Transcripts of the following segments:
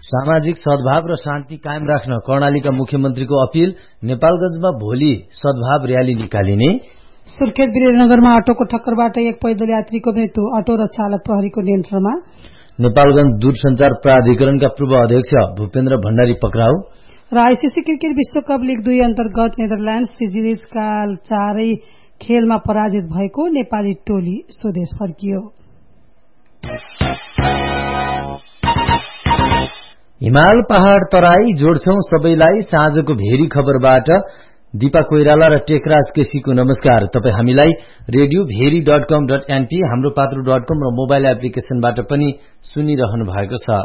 सामाजिक सद्भाव र शान्ति कायम राख्न कर्णालीका मुख्यमन्त्रीको अपील। नेपालगञ्जमा भोलि सद्भाव र्याली निकालिने। सुर्खेत वीरेन्द्रनगरमा अटोको ठक्करबाट एक पैदल यात्रीको मृत्यु, अटो र चालक प्रहरीको नियन्त्रणमा। नेपालगञ्ज दूरसञ्चार प्राधिकरणका पूर्व अध्यक्ष भूपेन्द्र भण्डारी पक्राउ। र आईसीसी क्रिकेट विश्वकप लीग 2 अन्तर्गत नेदरल्याण्ड सिरिजका 4 खेलमा पराजित भएको नेपाली टोली स्वदेश फर्कियो। हिमाल पहाड़ तराई जोड्छौं सबैलाई साँझको भेरी खबरबाट दीपा कोइराला र टेकराज केसीको नमस्कार। तपाई हामीलाई radioveri.com.np, हाम्रो पात्रो.com र मोबाइल एप्लिकेशनबाट पनि सुनिरहनु भएको छ।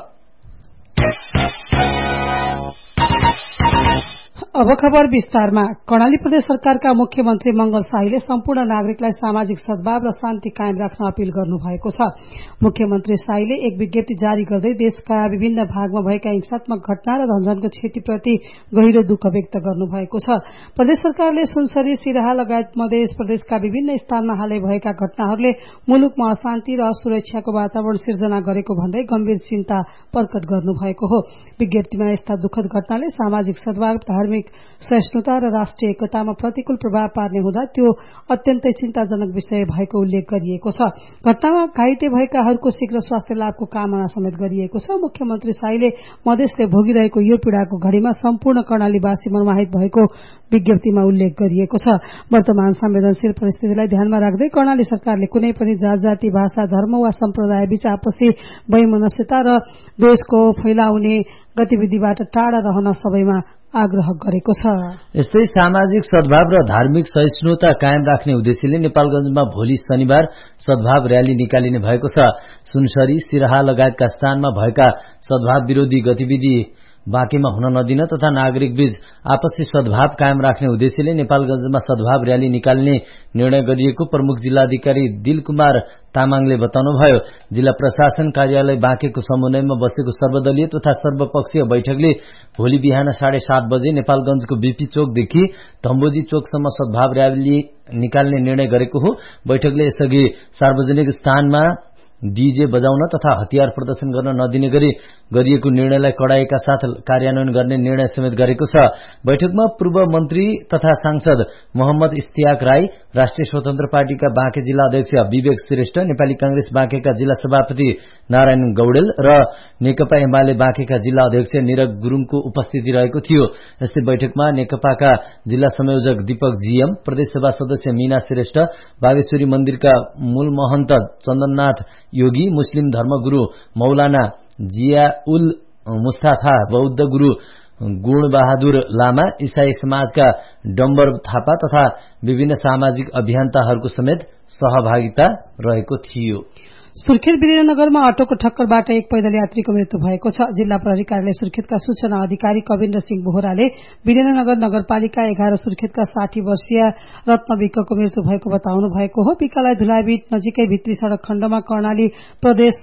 अब खबर विस्तारमा। कर्णाली प्रदेश सरकारका मुख्यमन्त्री मंगल शाहीले सम्पूर्ण नागरिकलाई सामाजिक सद्भाव र शान्ति कायम राख्न अपील गर्नुभएको छ। मुख्यमन्त्री शाहीले एक विज्ञप्ति जारी गर्दै देशका विभिन्न भागमा भएका हिंसात्मक घटना र धनजनको क्षतिप्रति गहिरो दुःख व्यक्त गर्नुभएको छ। प्रदेश सरकारले सुनसरी, सिराहा लगायत मध्य प्रदेशका विभिन्न स्थानमा हालै भएका घटनाहरूले मुलुकमा अशान्ति र असुरक्षाको वातावरण सिर्जना गरेको भन्दै गम्भीर चिन्ता प्रकट गर्नुभएको हो। विज्ञप्तिमा यस्ता दुःखद घटनाले सामाजिक सद्भाव, धार्मिक सहिष्णुता र राष्ट्रिय एकतामा प्रतिकूल प्रभाव पार्ने हुँदा त्यो अत्यन्तै चिन्ताजनक विषय भएको उल्लेख गरिएको छ। घटनामा घाइते भएकाहरूको शीघ्र स्वास्थ्य लाभको कामना समेत गरिएको छ। मुख्यमन्त्री शाहीले मधेसले भोगिरहेको यो पीड़ाको घड़ीमा सम्पूर्ण कर्णालीवासी मर्माहित भएको विज्ञप्तिमा उल्लेख गरिएको छ। वर्तमान संवेदनशील परिस्थितिलाई ध्यानमा राख्दै कर्णाली सरकारले कुनै पनि जात-जाति, भाषा, धर्म वा सम्प्रदाय बीच आपसी वैमनस्यता र द्वेषको फैलाउने गतिविधिबाट टाढा रहन सबैमा आग्रह गरेको छ। यस्तै सामाजिक सद्भाव र धार्मिक सहिष्णुता कायम राख्ने उद्देश्यले नेपालगञ्जमा भोलि शनिबार सद्भाव र्याली निकालिने भएको छ। सुनसरी, सिराहा लगायतका स्थानमा भएका सद्भाव विरोधी गतिविधि बाँकीमा हुन नदिन तथा नागरिक बीच आपसी सद्भाव कायम राख्ने उद्देश्यले नेपालगञ्जमा सद्भाव र्याली निकाल्ने निर्णय गरिएको प्रमुख जिल्लाधिकारी दिलकुमार तामाङले बताउनुभयो। जिल्ला प्रशासन कार्यालय बाँकेको समन्वयमा बसेको सर्वदलीय तथा सर्वपक्षीय बैठकले भोलि बिहान 7:30 बजे नेपालगञ्जको बीपी चोकदेखि धम्बोजी चोकसम्म सद्भाव र्याली निकाल्ने निर्णय गरेको हो। बैठकले यसअघि सार्वजनिक स्थानमा डीजे बजाउन तथा हतियार प्रदर्शन गर्न नदिने गरी गरिएको निर्णयलाई कडाईका साथ कार्यान्वयन गर्ने निर्णय समेत गरेको छ। बैठकमा पूर्व मन्त्री तथा सांसद मोहम्मद इस्तियाक राई, राष्ट्रिय स्वतन्त्र पार्टीका बाँके जिल्ला अध्यक्ष विवेक श्रेष्ठ, नेपाली कांग्रेस बाँकेका जिल्ला सभापति नारायण गौडेल र नेकपा एमाले बाँकेका जिल्ला अध्यक्ष निरज गुरुङको उपस्थिति रहेको थियो। यस्तै बैठकमा नेकपाका जिल्ला संयोजक दीपक जीएम, प्रदेशसभा सदस्य मीना श्रेष्ठ, बागेश्वरी मन्दिरका मूल महन्त चन्दननाथ योगी, मुस्लिम धर्मगुरू मौलाना जियाउल मुस्ताफा, बौद्ध गुरू गुणबहादुर लामा, ईसाई समाजका डम्बर थापा तथा विभिन्न सामाजिक अभियन्ताहरूको समेत सहभागिता रहेको थियो। सुर्खेत वीरेन्द्रनगरमा अटोको ठक्करबाट एक पैदल यात्रीको मृत्यु भएको छ। जिल्ला प्रहरी कार्यालय सुर्खेतका सूचना अधिकारी कविन्द्र सिंह बोहराले वीरेन्द्रनगर नगरपालिका 11 सुर्खेतका 60 वर्षीय रत्न विकको मृत्यु भएको बताउनु भएको हो। विकालाई धुलाबीट नजिकै भित्री सड़क खण्डमा कर्णाली प्रदेश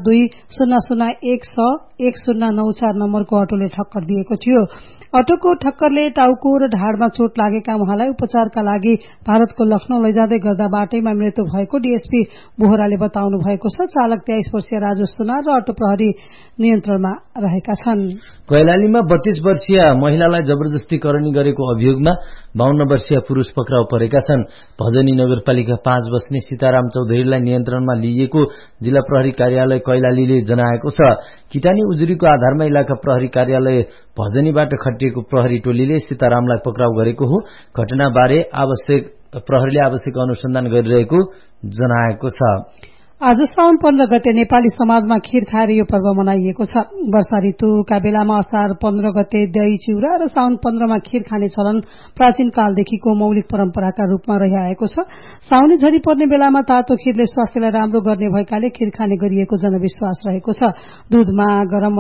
0200011094 नम्बरको अटोले ठक्कर दिएको थियो। अटोको ठक्करले टाउको र ढाडमा चोट लागेका उहाँलाई उपचारका लागि भारतको लखनऊ लैजाँदै गर्दा बाटैमा मृत्यु भएको डीएसपी बोहराले बताउनु भएको छ। चालक 23 वर्षीय राजु सुनार र अटो प्रहरी नियन्त्रणमा रहेका छन्। कैलालीमा 32 वर्षीय महिलालाई जबरजस्ती करणी गरेको अभियोगमा 52 वर्षीय पुरूष पक्राउ परेका छन्। भजनी नगरपालिका 5 बस्ने सीताराम चौधरीलाई नियन्त्रणमा लिइएको जिल्ला प्रहरी कार्यालय कैलालीले जनाएको छ। किटानी उजुरीको आधारमा इलाका प्रहरी कार्यालय भजनीबाट खटिएको प्रहरी टोलीले सीतारामलाई पक्राउ गरेको हो। घटनाबारे प्रहरीले आवश्यक अनुसन्धान गरिरहेको जनाएको छ। आज साउन 15 गते नेपाली समाजमा खीर खाएर यो पर्व मनाइएको छ। वर्षा ऋतुका बेलामा असार 15 गते दही चिउरा र साउन 15 मा खीर खाने चलन प्राचीन कालदेखिको मौलिक परम्पराका रूपमा रहिआएको छ। साउनी झरी पर्ने बेलामा तातो खीरले स्वास्थ्यलाई राम्रो गर्ने भएकाले खीर खाने गरिएको जनविश्वास रहेको छ। दूधमा गरम